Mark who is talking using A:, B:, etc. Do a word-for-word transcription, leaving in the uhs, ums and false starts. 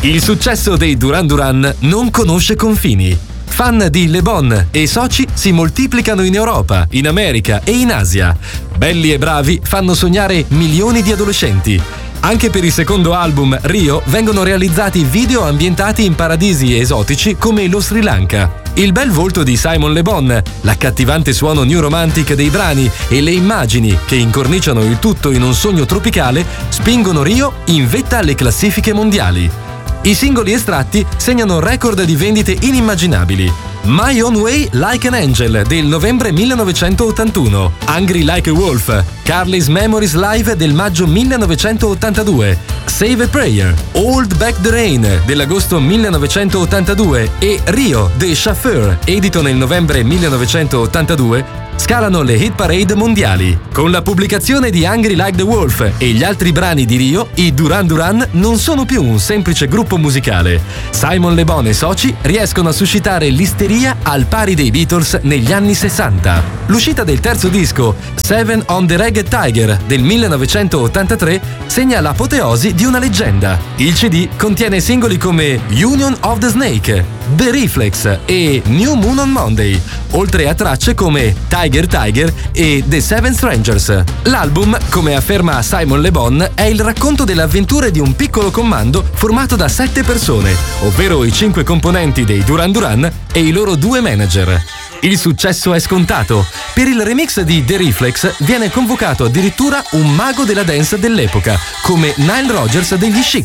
A: Il successo dei Duran Duran non conosce confini. Fan di Le Bon e soci si moltiplicano in Europa, in America e in Asia. Belli e bravi fanno sognare milioni di adolescenti. Anche per il secondo album, Rio, vengono realizzati video ambientati in paradisi esotici come lo Sri Lanka. Il bel volto di Simon Le Bon, l'accattivante suono new romantic dei brani e le immagini che incorniciano il tutto in un sogno tropicale spingono Rio in vetta alle classifiche mondiali. I singoli estratti segnano record di vendite inimmaginabili. My Own Way Like an Angel del novembre millenovecentottantuno, Hungry Like a Wolf, Carly's Memories Live del maggio millenovecentottantadue, Save a Prayer, Hold Back the Rain dell'agosto millenovecentottantadue e Rio The Chauffeur, edito nel novembre millenovecentottantadue, scalano le hit parade mondiali. Con la pubblicazione di Hungry Like the Wolf e gli altri brani di Rio, i Duran Duran non sono più un semplice gruppo musicale. Simon Le Bon e soci riescono a suscitare l'isteria al pari dei Beatles negli anni sessanta. L'uscita del terzo disco, Seven on the Ragged Tiger del millenovecentottantatré, segna l'apoteosi di una leggenda. Il C D contiene singoli come Union of the Snake, The Reflex e New Moon on Monday, oltre a tracce come Tiger Tiger e The Seven Strangers. L'album, come afferma Simon Le Bon, è il racconto delle avventure di un piccolo commando formato da sette persone, ovvero i cinque componenti dei Duran Duran e i loro due manager. Il successo è scontato. Per il remix di The Reflex viene convocato addirittura un mago della dance dell'epoca, come Nile Rodgers degli Chic.